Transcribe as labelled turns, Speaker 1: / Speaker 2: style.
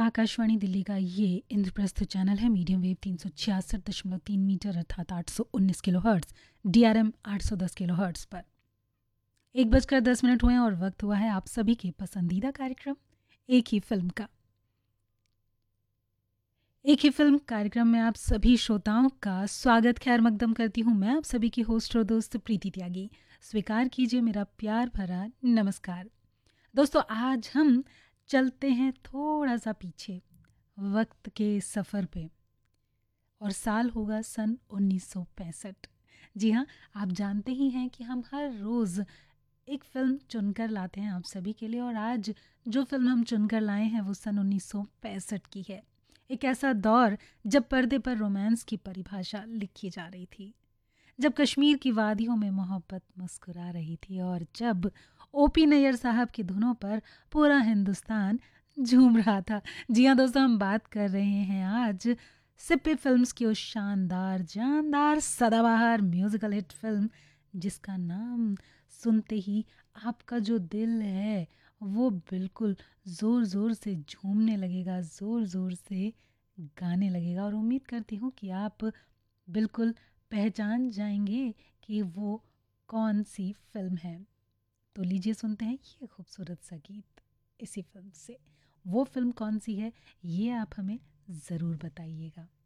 Speaker 1: आकाशवाणी दिल्ली का ये इंद्रप्रस्थ चैनल है। मीडियम वेव 366.3 मीटर अर्थात 819 किलोहर्ट्ज़, DRM 810 किलोहर्ट्ज़ पर 1:10 हुए और वक्त हुआ है आप सभी के पसंदीदा कार्यक्रम एक ही फिल्म का। एक ही फिल्म कार्यक्रम में आप सभी श्रोताओं का स्वागत खैर मकदम करती हूँ। मैं आप सभी की होस्ट और दोस्त प्रीति त्यागी। स्वीकार कीजिए मेरा प्यार भरा नमस्कार। दोस्तों, आज हम चलते हैं थोड़ा सा पीछे वक्त के सफ़र पे और साल होगा सन 1965। जी हाँ, आप जानते ही हैं कि हम हर रोज़ एक फ़िल्म चुनकर लाते हैं आप सभी के लिए, और आज जो फ़िल्म हम चुनकर लाए हैं वो सन 1965 की है। एक ऐसा दौर जब पर्दे पर रोमांस की परिभाषा लिखी जा रही थी, जब कश्मीर की वादियों में मोहब्बत मुस्कुरा रही थी और जब ओपी नैयर साहब की धुनों पर पूरा हिंदुस्तान झूम रहा था। जी हाँ दोस्तों, हम बात कर रहे हैं आज सिप्पी फिल्म्स की उस शानदार जानदार सदाबहार म्यूजिकल हिट फिल्म जिसका नाम सुनते ही आपका जो दिल है वो बिल्कुल ज़ोर ज़ोर से झूमने लगेगा, ज़ोर ज़ोर से गाने लगेगा। और उम्मीद करती हूँ कि आप बिल्कुल पहचान जाएंगे कि वो कौन सी फिल्म है। तो लीजिए सुनते हैं ये खूबसूरत सा गीत इसी फिल्म से। वो फिल्म कौन सी है ये आप हमें ज़रूर बताइएगा।